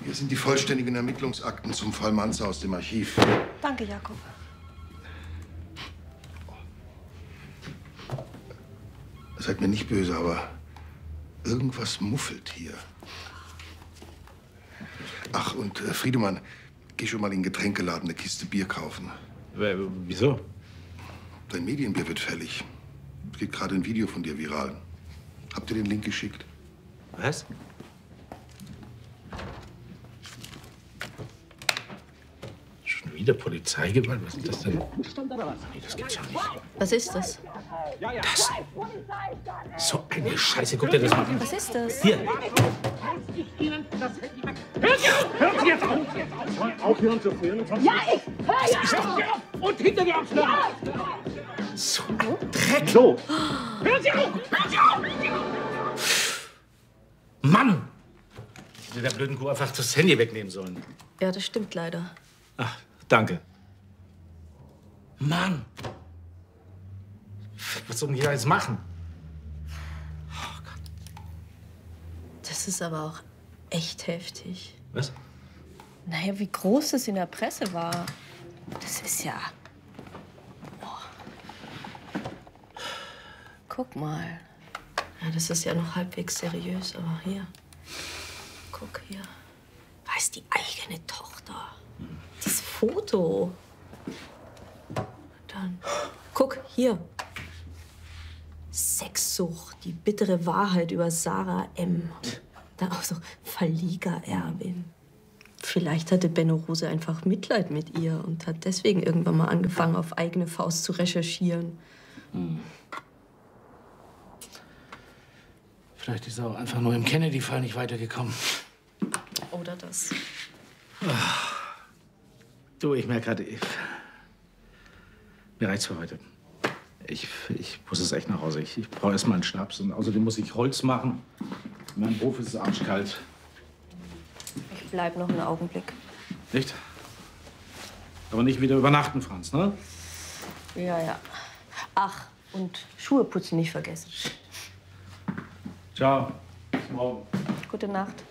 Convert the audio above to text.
Hier sind die vollständigen Ermittlungsakten zum Fall Manzer aus dem Archiv. Danke, Jakob. Seid mir nicht böse, aber irgendwas muffelt hier. Ach, und Friedemann, geh schon mal in den Getränkeladen eine Kiste Bier kaufen. Wieso? Dein Medienbier wird fällig. Es geht gerade ein Video von dir viral. Habt ihr den Link geschickt? Was? Schon wieder Polizeigewalt? Was ist das denn? Nee, das gibt's ja nicht. Was ist das? Das. So eine Scheiße. Guck dir das mal an. Was ist das? Hier. Hören Sie jetzt auf! Aufhören zu filmen, sonst... Ja, ich höre auf! Und hinter dir aufschlagen! So ein Dreck. So! Hören Sie auf! Hören Sie auf! Hören Sie auf! Mann! Ich hätte der blöden Kuh einfach das Handy wegnehmen sollen. Ja, das stimmt leider. Ach, danke. Mann! Was soll ich da jetzt machen? Oh Gott. Das ist aber auch echt heftig. Was? Naja, wie groß es in der Presse war. Das ist ja... Oh. Guck mal. Ja, das ist ja noch halbwegs seriös, aber hier. Guck hier. Da ist die eigene Tochter. Das Foto. Dann. Guck, hier. Sexsucht, die bittere Wahrheit über Sarah M. Dann auch so Verliegererbin. Vielleicht hatte Benno Rose einfach Mitleid mit ihr und hat deswegen irgendwann mal angefangen, auf eigene Faust zu recherchieren. Vielleicht ist er auch einfach nur im Kennedy-Fall nicht weitergekommen. Oder das. Du, ich merke gerade, mir reicht's für heute. Ich muss jetzt echt nach Hause. Ich brauche erst mal einen Schnaps und außerdem muss ich Holz machen. In meinem Hof ist es arschkalt. Ich bleib noch einen Augenblick. Nicht? Aber nicht wieder übernachten, Franz, ne? Ja, ja. Ach, und Schuhe putzen nicht vergessen. Ciao. Bis morgen. Gute Nacht.